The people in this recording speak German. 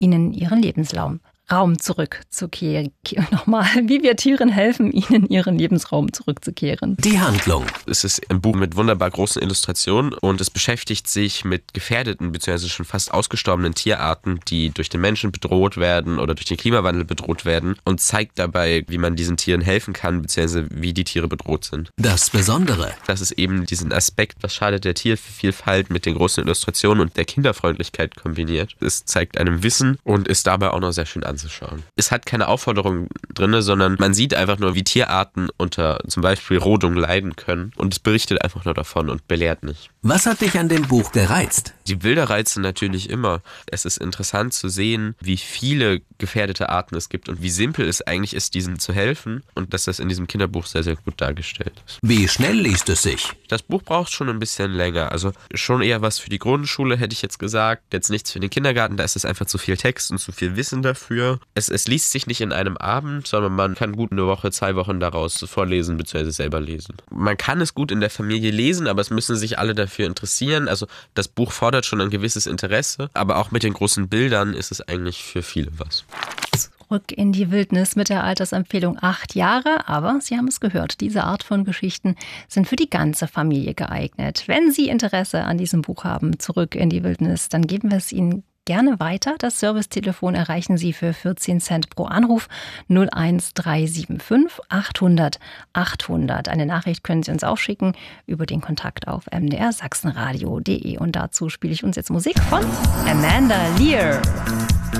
ihnen ihren Lebensraum zurückzukehren. Nochmal, wie wir Tieren helfen, ihnen ihren Lebensraum zurückzukehren. Die Handlung. Es ist ein Buch mit wunderbar großen Illustrationen und es beschäftigt sich mit gefährdeten bzw. schon fast ausgestorbenen Tierarten, die durch den Menschen bedroht werden oder durch den Klimawandel bedroht werden und zeigt dabei, wie man diesen Tieren helfen kann bzw. wie die Tiere bedroht sind. Das Besondere. Das ist eben diesen Aspekt, was schadet der Tiervielfalt, mit den großen Illustrationen und der Kinderfreundlichkeit kombiniert. Es zeigt einem Wissen und ist dabei auch noch sehr schön anzuschauen. Es hat keine Aufforderung drin, sondern man sieht einfach nur, wie Tierarten unter zum Beispiel Rodung leiden können und es berichtet einfach nur davon und belehrt nicht. Was hat dich an dem Buch gereizt? Die Bilder reizen natürlich immer. Es ist interessant zu sehen, wie viele gefährdete Arten es gibt und wie simpel es eigentlich ist, diesen zu helfen und dass das in diesem Kinderbuch sehr, sehr gut dargestellt ist. Wie schnell liest es sich? Das Buch braucht schon ein bisschen länger. Also schon eher was für die Grundschule, hätte ich jetzt gesagt. Jetzt nichts für den Kindergarten, da ist es einfach zu viel Text und zu viel Wissen dafür. Es liest sich nicht in einem Abend, sondern man kann gut eine Woche, 2 Wochen daraus vorlesen bzw. selber lesen. Man kann es gut in der Familie lesen, aber es müssen sich alle dafür interessieren. Also das Buch fordert schon ein gewisses Interesse, aber auch mit den großen Bildern ist es eigentlich für viele was. Zurück in die Wildnis mit der Altersempfehlung 8 Jahre. Aber Sie haben es gehört, diese Art von Geschichten sind für die ganze Familie geeignet. Wenn Sie Interesse an diesem Buch haben, Zurück in die Wildnis, dann geben wir es Ihnen gerne weiter. Das Servicetelefon erreichen Sie für 14 Cent pro Anruf 01375 800 800. Eine Nachricht können Sie uns auch schicken über den Kontakt auf mdrsachsenradio.de. Und dazu spiele ich uns jetzt Musik von Amanda Lear.